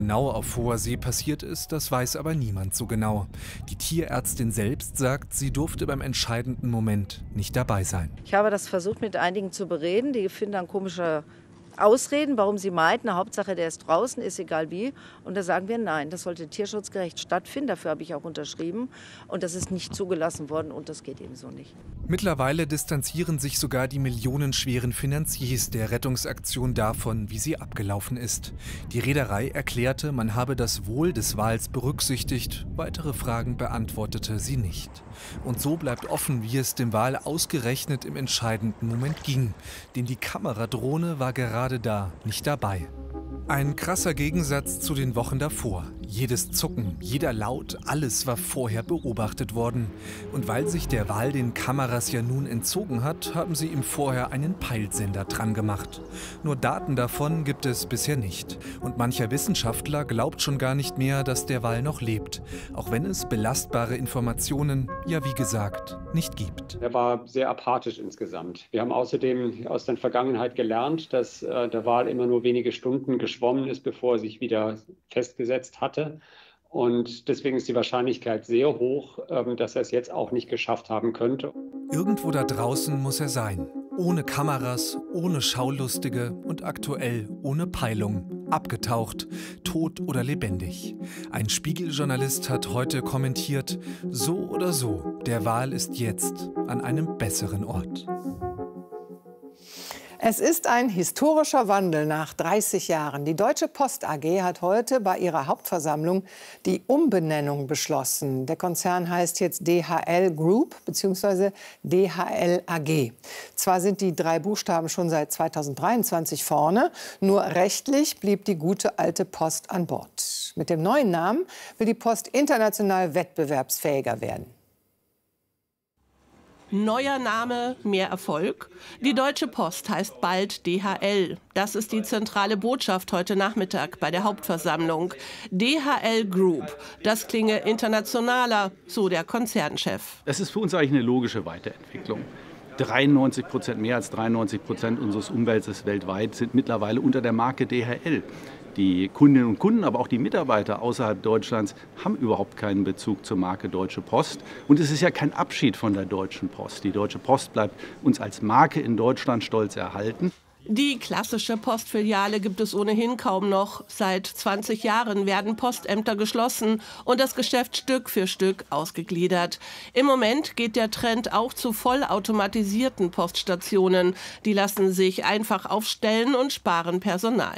Genau auf hoher See passiert ist, das weiß aber niemand so genau. Die Tierärztin selbst sagt, sie durfte beim entscheidenden Moment nicht dabei sein. Ich habe das versucht, mit einigen zu bereden. Die finden dann komische Ausreden, warum sie meinten, Hauptsache der ist draußen, ist egal wie. Und da sagen wir nein, das sollte tierschutzgerecht stattfinden. Dafür habe ich auch unterschrieben. Und das ist nicht zugelassen worden und das geht eben so nicht. Mittlerweile distanzieren sich sogar die millionenschweren Finanziers der Rettungsaktion davon, wie sie abgelaufen ist. Die Reederei erklärte, man habe das Wohl des Wals berücksichtigt, weitere Fragen beantwortete sie nicht. Und so bleibt offen, wie es dem Wal ausgerechnet im entscheidenden Moment ging. Denn die Kameradrohne war gerade da, nicht dabei. Ein krasser Gegensatz zu den Wochen davor. Jedes Zucken, jeder Laut, alles war vorher beobachtet worden. Und weil sich der Wal den Kameras ja nun entzogen hat, haben sie ihm vorher einen Peilsender dran gemacht. Nur Daten davon gibt es bisher nicht. Und mancher Wissenschaftler glaubt schon gar nicht mehr, dass der Wal noch lebt. Auch wenn es belastbare Informationen, ja wie gesagt, nicht gibt. Er war sehr apathisch insgesamt. Wir haben außerdem aus der Vergangenheit gelernt, dass der Wal immer nur wenige Stunden geschwommen ist, bevor er sich wieder festgesetzt hatte. Und deswegen ist die Wahrscheinlichkeit sehr hoch, dass er es jetzt auch nicht geschafft haben könnte. Irgendwo da draußen muss er sein. Ohne Kameras, ohne Schaulustige und aktuell ohne Peilung. Abgetaucht, tot oder lebendig. Ein Spiegeljournalist hat heute kommentiert, so oder so, der Wal ist jetzt an einem besseren Ort. Es ist ein historischer Wandel nach 30 Jahren. Die Deutsche Post AG hat heute bei ihrer Hauptversammlung die Umbenennung beschlossen. Der Konzern heißt jetzt DHL Group bzw. DHL AG. Zwar sind die 3 Buchstaben schon seit 2023 vorne, nur rechtlich blieb die gute alte Post an Bord. Mit dem neuen Namen will die Post international wettbewerbsfähiger werden. Neuer Name, mehr Erfolg. Die Deutsche Post heißt bald DHL. Das ist die zentrale Botschaft heute Nachmittag bei der Hauptversammlung. DHL Group, das klinge internationaler, so der Konzernchef. Das ist für uns eigentlich eine logische Weiterentwicklung. 93%, mehr als 93% unseres Umweltes weltweit sind mittlerweile unter der Marke DHL. Die Kundinnen und Kunden, aber auch die Mitarbeiter außerhalb Deutschlands haben überhaupt keinen Bezug zur Marke Deutsche Post. Und es ist ja kein Abschied von der Deutschen Post. Die Deutsche Post bleibt uns als Marke in Deutschland stolz erhalten. Die klassische Postfiliale gibt es ohnehin kaum noch. Seit 20 Jahren werden Postämter geschlossen und das Geschäft Stück für Stück ausgegliedert. Im Moment geht der Trend auch zu vollautomatisierten Poststationen. Die lassen sich einfach aufstellen und sparen Personal.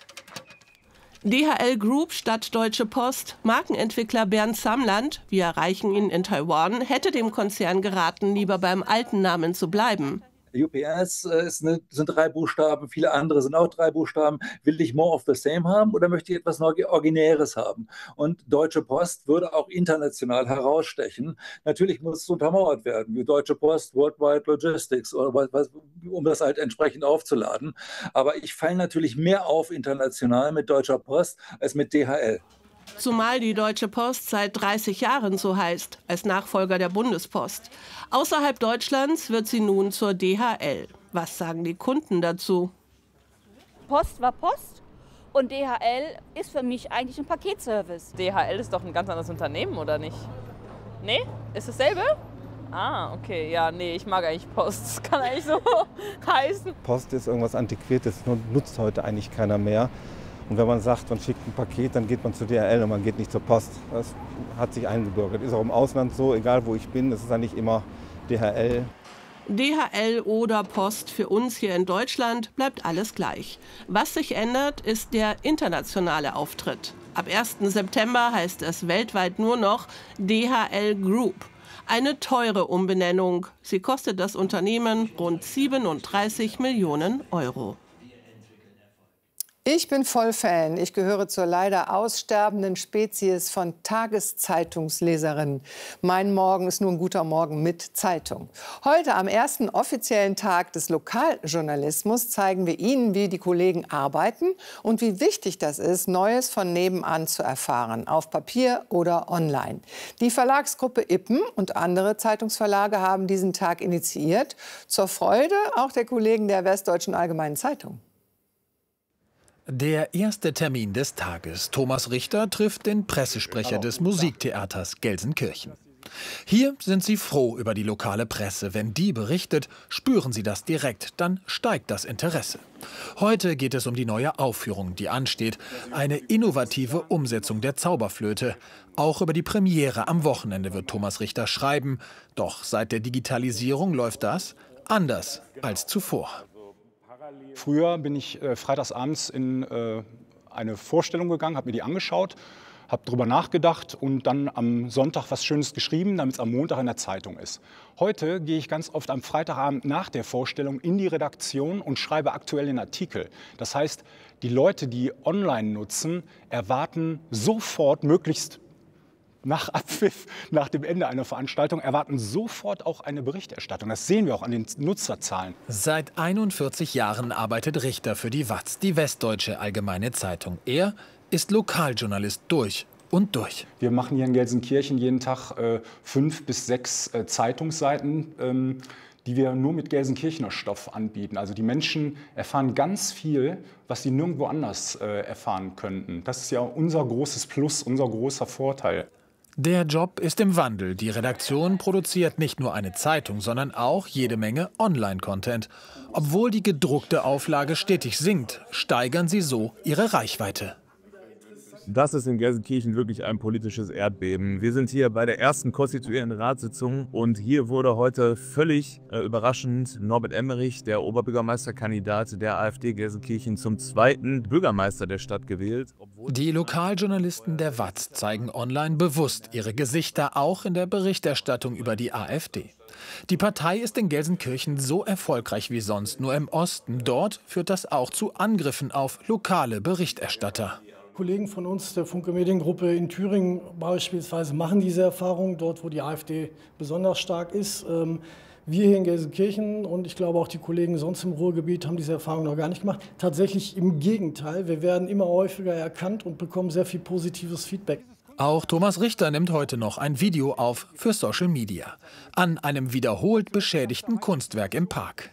DHL Group statt Deutsche Post. Markenentwickler Bernd Samland, wir erreichen ihn in Taiwan, hätte dem Konzern geraten, lieber beim alten Namen zu bleiben. UPS sind 3 Buchstaben, viele andere sind auch 3 Buchstaben. Will ich more of the same haben oder möchte ich etwas Originäres haben? Und Deutsche Post würde auch international herausstechen. Natürlich muss es untermauert werden, wie Deutsche Post, Worldwide Logistics, oder um das halt entsprechend aufzuladen. Aber ich falle natürlich mehr auf international mit Deutscher Post als mit DHL. Zumal die Deutsche Post seit 30 Jahren so heißt, als Nachfolger der Bundespost. Außerhalb Deutschlands wird sie nun zur DHL. Was sagen die Kunden dazu? Post war Post und DHL ist für mich eigentlich ein Paketservice. DHL ist doch ein ganz anderes Unternehmen, oder nicht? Nee? Ist dasselbe? Ah, okay. Ja, nee, ich mag eigentlich Post. Das kann eigentlich so heißen. Post ist irgendwas Antiquiertes, nutzt heute eigentlich keiner mehr. Und wenn man sagt, man schickt ein Paket, dann geht man zu DHL und man geht nicht zur Post. Das hat sich eingebürgert. Ist auch im Ausland so, egal wo ich bin, das ist eigentlich immer DHL. DHL oder Post, für uns hier in Deutschland bleibt alles gleich. Was sich ändert, ist der internationale Auftritt. Ab 1. September heißt es weltweit nur noch DHL Group. Eine teure Umbenennung. Sie kostet das Unternehmen rund 37 Millionen Euro. Ich bin voll Fan. Ich gehöre zur leider aussterbenden Spezies von Tageszeitungsleserinnen. Mein Morgen ist nur ein guter Morgen mit Zeitung. Heute am ersten offiziellen Tag des Lokaljournalismus zeigen wir Ihnen, wie die Kollegen arbeiten und wie wichtig das ist, Neues von nebenan zu erfahren, auf Papier oder online. Die Verlagsgruppe Ippen und andere Zeitungsverlage haben diesen Tag initiiert, zur Freude auch der Kollegen der Westdeutschen Allgemeinen Zeitung. Der erste Termin des Tages. Thomas Richter trifft den Pressesprecher des Musiktheaters Gelsenkirchen. Hier sind sie froh über die lokale Presse. Wenn die berichtet, spüren sie das direkt, dann steigt das Interesse. Heute geht es um die neue Aufführung, die ansteht. Eine innovative Umsetzung der Zauberflöte. Auch über die Premiere am Wochenende wird Thomas Richter schreiben. Doch seit der Digitalisierung läuft das anders als zuvor. Früher bin ich freitagsabends in eine Vorstellung gegangen, habe mir die angeschaut, habe darüber nachgedacht und dann am Sonntag was Schönes geschrieben, damit es am Montag in der Zeitung ist. Heute gehe ich ganz oft am Freitagabend nach der Vorstellung in die Redaktion und schreibe aktuell den Artikel. Das heißt, die Leute, die online nutzen, erwarten sofort, möglichst nach Abpfiff, nach dem Ende einer Veranstaltung, erwarten sofort auch eine Berichterstattung. Das sehen wir auch an den Nutzerzahlen. Seit 41 Jahren arbeitet Richter für die WAZ, die Westdeutsche Allgemeine Zeitung. Er ist Lokaljournalist durch und durch. Wir machen hier in Gelsenkirchen jeden Tag 5 bis 6 Zeitungsseiten, die wir nur mit Gelsenkirchener Stoff anbieten. Also die Menschen erfahren ganz viel, was sie nirgendwo anders erfahren könnten. Das ist ja unser großes Plus, unser großer Vorteil. Der Job ist im Wandel. Die Redaktion produziert nicht nur eine Zeitung, sondern auch jede Menge Online-Content. Obwohl die gedruckte Auflage stetig sinkt, steigern sie so ihre Reichweite. Das ist in Gelsenkirchen wirklich ein politisches Erdbeben. Wir sind hier bei der ersten konstituierenden Ratssitzung und hier wurde heute völlig überraschend Norbert Emmerich, der Oberbürgermeisterkandidat der AfD Gelsenkirchen, zum zweiten Bürgermeister der Stadt gewählt. Die Lokaljournalisten der WAZ zeigen online bewusst ihre Gesichter auch in der Berichterstattung über die AfD. Die Partei ist in Gelsenkirchen so erfolgreich wie sonst nur im Osten. Dort führt das auch zu Angriffen auf lokale Berichterstatter. Kollegen von uns der Funke Mediengruppe in Thüringen beispielsweise machen diese Erfahrung, dort wo die AfD besonders stark ist. Wir hier in Gelsenkirchen und ich glaube auch die Kollegen sonst im Ruhrgebiet haben diese Erfahrung noch gar nicht gemacht. Tatsächlich im Gegenteil, wir werden immer häufiger erkannt und bekommen sehr viel positives Feedback. Auch Thomas Richter nimmt heute noch ein Video auf für Social Media. An einem wiederholt beschädigten Kunstwerk im Park.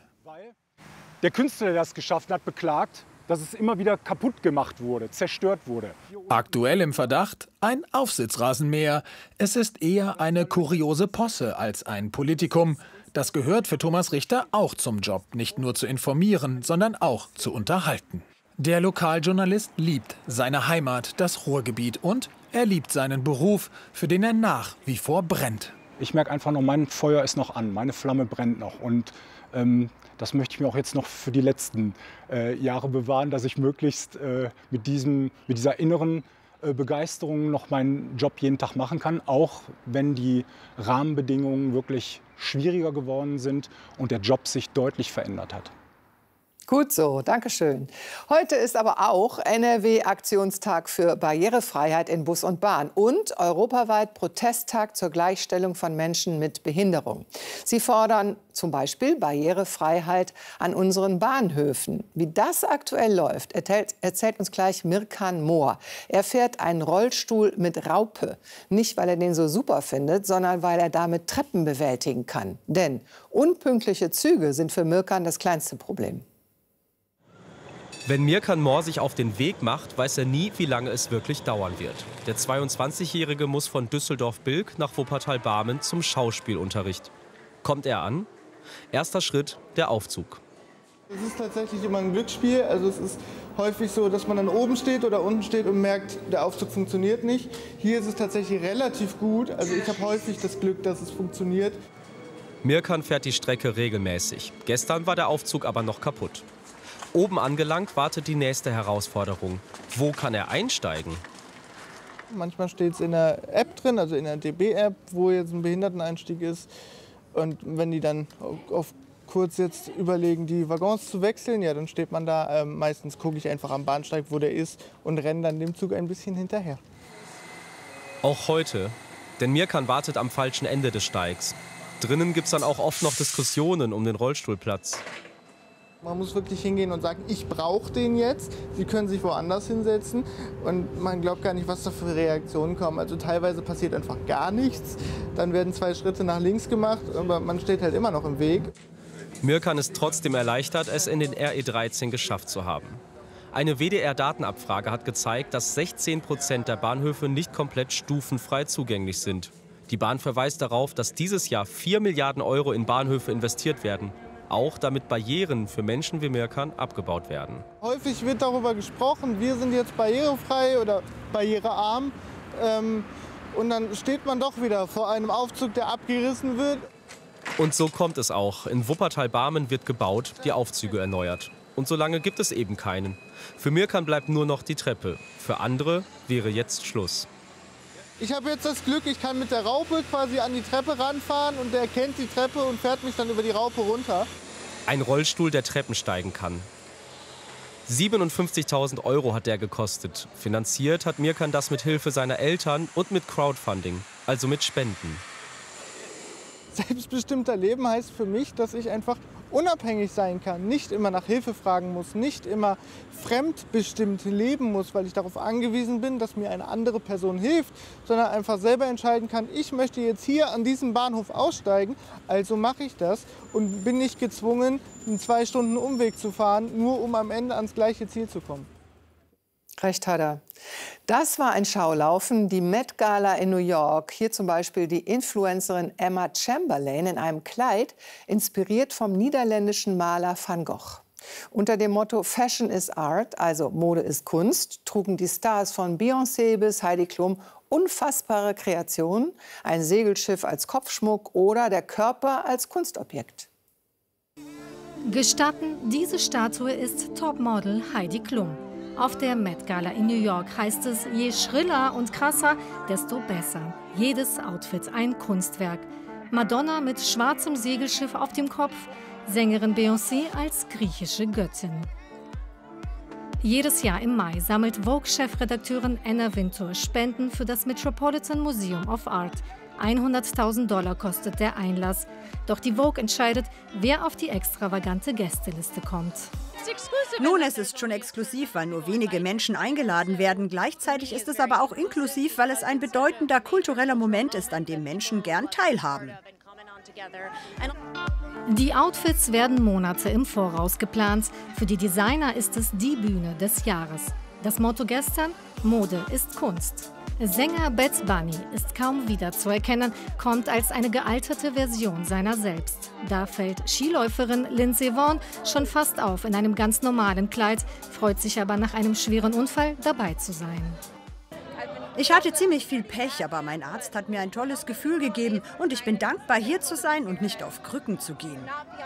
Der Künstler, der das geschaffen hat, beklagt, dass es immer wieder kaputt gemacht wurde, zerstört wurde. Aktuell im Verdacht ein Aufsitzrasenmäher. Es ist eher eine kuriose Posse als ein Politikum. Das gehört für Thomas Richter auch zum Job, nicht nur zu informieren, sondern auch zu unterhalten. Der Lokaljournalist liebt seine Heimat, das Ruhrgebiet, und er liebt seinen Beruf, für den er nach wie vor brennt. Ich merke einfach nur, mein Feuer ist noch an, meine Flamme brennt noch. Und das möchte ich mir auch jetzt noch für die letzten Jahre bewahren, dass ich möglichst mit dieser inneren Begeisterung noch meinen Job jeden Tag machen kann, auch wenn die Rahmenbedingungen wirklich schwieriger geworden sind und der Job sich deutlich verändert hat. Gut so, danke schön. Heute ist aber auch NRW-Aktionstag für Barrierefreiheit in Bus und Bahn und europaweit Protesttag zur Gleichstellung von Menschen mit Behinderung. Sie fordern zum Beispiel Barrierefreiheit an unseren Bahnhöfen. Wie das aktuell läuft, erzählt uns gleich Mirkan Mohr. Er fährt einen Rollstuhl mit Raupe. Nicht, weil er den so super findet, sondern weil er damit Treppen bewältigen kann. Denn unpünktliche Züge sind für Mirkan das kleinste Problem. Wenn Mirkan Mohr sich auf den Weg macht, weiß er nie, wie lange es wirklich dauern wird. Der 22-Jährige muss von Düsseldorf-Bilk nach Wuppertal-Barmen zum Schauspielunterricht. Kommt er an? Erster Schritt, der Aufzug. Es ist tatsächlich immer ein Glücksspiel. Also es ist häufig so, dass man dann oben steht oder unten steht und merkt, der Aufzug funktioniert nicht. Hier ist es tatsächlich relativ gut. Also ich habe häufig das Glück, dass es funktioniert. Mirkan fährt die Strecke regelmäßig. Gestern war der Aufzug aber noch kaputt. Oben angelangt wartet die nächste Herausforderung. Wo kann er einsteigen? Manchmal steht es in der App drin, also in der DB-App, wo jetzt ein Behinderteneinstieg ist. Und wenn die dann auf kurz jetzt überlegen, die Waggons zu wechseln, ja, dann steht man da. Meistens gucke ich einfach am Bahnsteig, wo der ist, und renne dann dem Zug ein bisschen hinterher. Auch heute, denn Mirkan wartet am falschen Ende des Steigs. Drinnen gibt es dann auch oft noch Diskussionen um den Rollstuhlplatz. Man muss wirklich hingehen und sagen, ich brauche den jetzt. Sie können sich woanders hinsetzen. Und man glaubt gar nicht, was da für Reaktionen kommen. Also teilweise passiert einfach gar nichts. Dann werden 2 Schritte nach links gemacht, aber man steht halt immer noch im Weg. Mirkan ist trotzdem erleichtert, es in den RE13 geschafft zu haben. Eine WDR-Datenabfrage hat gezeigt, dass 16% der Bahnhöfe nicht komplett stufenfrei zugänglich sind. Die Bahn verweist darauf, dass dieses Jahr 4 Milliarden Euro in Bahnhöfe investiert werden. Auch damit Barrieren für Menschen wie Mirkan abgebaut werden. Häufig wird darüber gesprochen, wir sind jetzt barrierefrei oder barrierearm. Und dann steht man doch wieder vor einem Aufzug, der abgerissen wird. Und so kommt es auch. In Wuppertal-Barmen wird gebaut, die Aufzüge erneuert. Und so lange gibt es eben keinen. Für Mirkan bleibt nur noch die Treppe. Für andere wäre jetzt Schluss. Ich habe jetzt das Glück, ich kann mit der Raupe quasi an die Treppe ranfahren und der erkennt die Treppe und fährt mich dann über die Raupe runter. Ein Rollstuhl, der Treppen steigen kann. 57.000 Euro hat der gekostet. Finanziert hat Mirkan das mit Hilfe seiner Eltern und mit Crowdfunding, also mit Spenden. Selbstbestimmter Leben heißt für mich, dass ich einfach unabhängig sein kann, nicht immer nach Hilfe fragen muss, nicht immer fremdbestimmt leben muss, weil ich darauf angewiesen bin, dass mir eine andere Person hilft, sondern einfach selber entscheiden kann, ich möchte jetzt hier an diesem Bahnhof aussteigen, also mache ich das und bin nicht gezwungen, einen 2 Stunden Umweg zu fahren, nur um am Ende ans gleiche Ziel zu kommen. Recht hat er. Das war ein Schaulaufen, die Met Gala in New York. Hier zum Beispiel die Influencerin Emma Chamberlain in einem Kleid, inspiriert vom niederländischen Maler Van Gogh. Unter dem Motto Fashion is Art, also Mode ist Kunst, trugen die Stars von Beyoncé bis Heidi Klum unfassbare Kreationen, ein Segelschiff als Kopfschmuck oder der Körper als Kunstobjekt. Gestatten, diese Statue ist Topmodel Heidi Klum. Auf der Met Gala in New York heißt es, je schriller und krasser, desto besser. Jedes Outfit ein Kunstwerk. Madonna mit schwarzem Segelschiff auf dem Kopf, Sängerin Beyoncé als griechische Göttin. Jedes Jahr im Mai sammelt Vogue-Chefredakteurin Anna Wintour Spenden für das Metropolitan Museum of Art. $100.000 kostet der Einlass. Doch die Vogue entscheidet, wer auf die extravagante Gästeliste kommt. Nun, es ist schon exklusiv, weil nur wenige Menschen eingeladen werden. Gleichzeitig ist es aber auch inklusiv, weil es ein bedeutender kultureller Moment ist, an dem Menschen gern teilhaben. Die Outfits werden Monate im Voraus geplant. Für die Designer ist es die Bühne des Jahres. Das Motto gestern: Mode ist Kunst. Sänger Bad Bunny ist kaum wiederzuerkennen, kommt als eine gealterte Version seiner selbst. Da fällt Skiläuferin Lindsey Vonn schon fast auf in einem ganz normalen Kleid, freut sich aber nach einem schweren Unfall dabei zu sein. Ich hatte ziemlich viel Pech, aber mein Arzt hat mir ein tolles Gefühl gegeben und ich bin dankbar, hier zu sein und nicht auf Krücken zu gehen.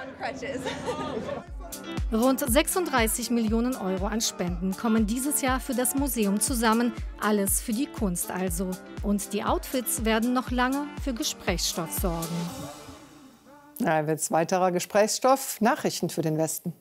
Rund 36 Millionen Euro an Spenden kommen dieses Jahr für das Museum zusammen. Alles für die Kunst also. Und die Outfits werden noch lange für Gesprächsstoff sorgen. Na, wird's weiterer Gesprächsstoff. Nachrichten für den Westen.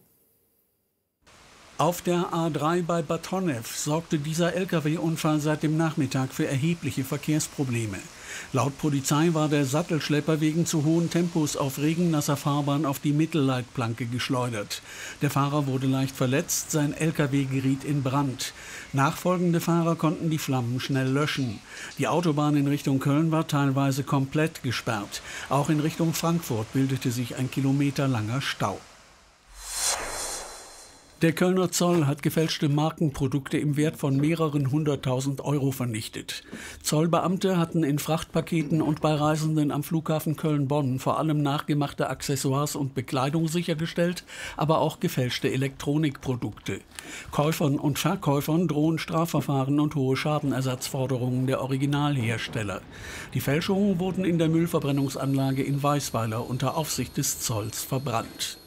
Auf der A3 bei Bad Honnef sorgte dieser Lkw-Unfall seit dem Nachmittag für erhebliche Verkehrsprobleme. Laut Polizei war der Sattelschlepper wegen zu hohen Tempos auf regennasser Fahrbahn auf die Mittelleitplanke geschleudert. Der Fahrer wurde leicht verletzt, sein Lkw geriet in Brand. Nachfolgende Fahrer konnten die Flammen schnell löschen. Die Autobahn in Richtung Köln war teilweise komplett gesperrt. Auch in Richtung Frankfurt bildete sich ein kilometerlanger Stau. Der Kölner Zoll hat gefälschte Markenprodukte im Wert von mehreren 100.000 Euro vernichtet. Zollbeamte hatten in Frachtpaketen und bei Reisenden am Flughafen Köln-Bonn vor allem nachgemachte Accessoires und Bekleidung sichergestellt, aber auch gefälschte Elektronikprodukte. Käufern und Verkäufern drohen Strafverfahren und hohe Schadenersatzforderungen der Originalhersteller. Die Fälschungen wurden in der Müllverbrennungsanlage in Weißweiler unter Aufsicht des Zolls verbrannt.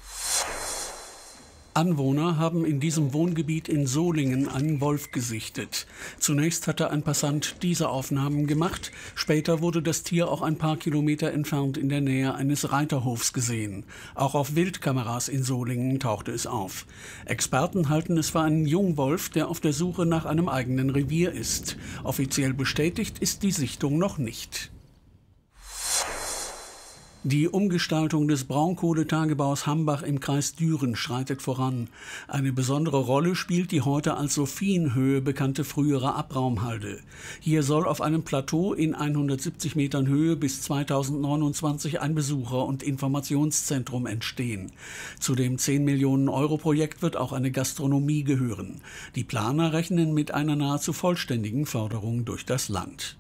Anwohner haben in diesem Wohngebiet in Solingen einen Wolf gesichtet. Zunächst hatte ein Passant diese Aufnahmen gemacht. Später wurde das Tier auch ein paar Kilometer entfernt in der Nähe eines Reiterhofs gesehen. Auch auf Wildkameras in Solingen tauchte es auf. Experten halten es für einen Jungwolf, der auf der Suche nach einem eigenen Revier ist. Offiziell bestätigt ist die Sichtung noch nicht. Die Umgestaltung des Braunkohletagebaus Hambach im Kreis Düren schreitet voran. Eine besondere Rolle spielt die heute als Sophienhöhe bekannte frühere Abraumhalde. Hier soll auf einem Plateau in 170 Metern Höhe bis 2029 ein Besucher- und Informationszentrum entstehen. Zu dem 10-Millionen-Euro-Projekt wird auch eine Gastronomie gehören. Die Planer rechnen mit einer nahezu vollständigen Förderung durch das Land.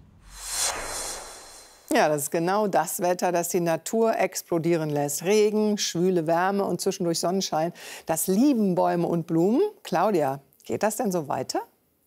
Ja, das ist genau das Wetter, das die Natur explodieren lässt. Regen, schwüle Wärme und zwischendurch Sonnenschein. Das lieben Bäume und Blumen. Claudia, geht das denn so weiter?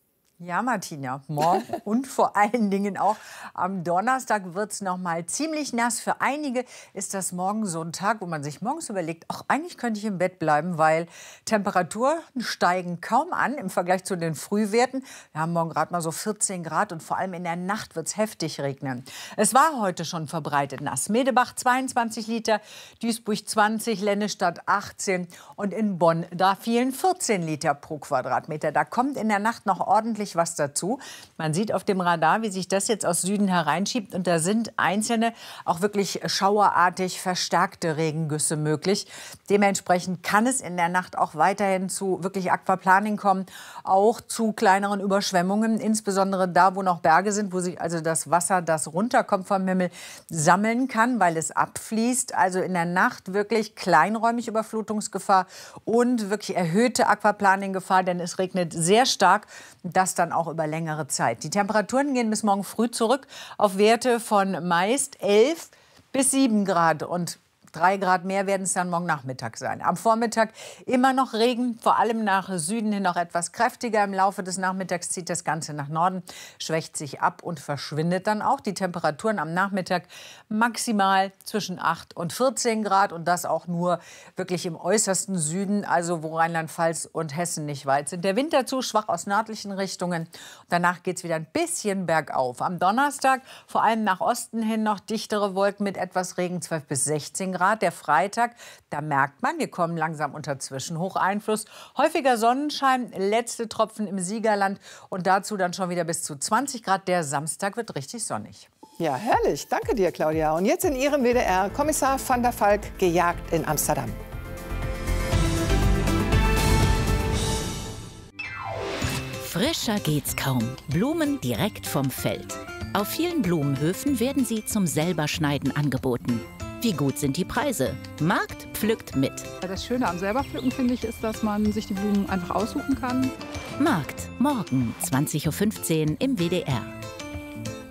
Ja, Martina, morgen und vor allen Dingen auch am Donnerstag wird es noch mal ziemlich nass. Für einige ist das morgen so ein Tag, wo man sich morgens überlegt, ach, eigentlich könnte ich im Bett bleiben, weil Temperaturen steigen kaum an im Vergleich zu den Frühwerten. Wir haben morgen gerade mal so 14 Grad und vor allem in der Nacht wird es heftig regnen. Es war heute schon verbreitet nass. Medebach 22 Liter, Duisburg 20, Lennestadt 18 und in Bonn, da fielen 14 Liter pro Quadratmeter. Da kommt in der Nacht noch ordentlich was dazu. Man sieht auf dem Radar, wie sich das jetzt aus Süden hereinschiebt. Und da sind einzelne, auch wirklich schauerartig verstärkte Regengüsse möglich. Dementsprechend kann es in der Nacht auch weiterhin zu wirklich Aquaplaning kommen. Auch zu kleineren Überschwemmungen, insbesondere da, wo noch Berge sind, wo sich also das Wasser, das runterkommt vom Himmel, sammeln kann, weil es abfließt. Also in der Nacht wirklich kleinräumig Überflutungsgefahr und wirklich erhöhte Aquaplaning-Gefahr, denn es regnet sehr stark. Das dann auch über längere Zeit. Die Temperaturen gehen bis morgen früh zurück auf Werte von meist 11 bis 7 Grad und 3 Grad mehr werden es dann morgen Nachmittag sein. Am Vormittag immer noch Regen, vor allem nach Süden hin noch etwas kräftiger. Im Laufe des Nachmittags zieht das Ganze nach Norden, schwächt sich ab und verschwindet dann auch. Die Temperaturen am Nachmittag maximal zwischen 8 und 14 Grad und das auch nur wirklich im äußersten Süden, also wo Rheinland-Pfalz und Hessen nicht weit sind. Der Wind dazu schwach aus nördlichen Richtungen. Danach geht es wieder ein bisschen bergauf. Am Donnerstag vor allem nach Osten hin noch dichtere Wolken mit etwas Regen, 12 bis 16 Grad. Der Freitag, da merkt man, wir kommen langsam unter Zwischenhocheinfluss. Häufiger Sonnenschein, letzte Tropfen im Siegerland und dazu dann schon wieder bis zu 20 Grad. Der Samstag wird richtig sonnig. Ja, herrlich. Danke dir, Claudia. Und jetzt in Ihrem WDR, Kommissar van der Valk gejagt in Amsterdam. Frischer geht's kaum. Blumen direkt vom Feld. Auf vielen Blumenhöfen werden sie zum Selberschneiden angeboten. Wie gut sind die Preise? Markt pflückt mit. Das Schöne am Selberpflücken, finde ich, ist, dass man sich die Blumen einfach aussuchen kann. Markt, morgen 20:15 Uhr im WDR.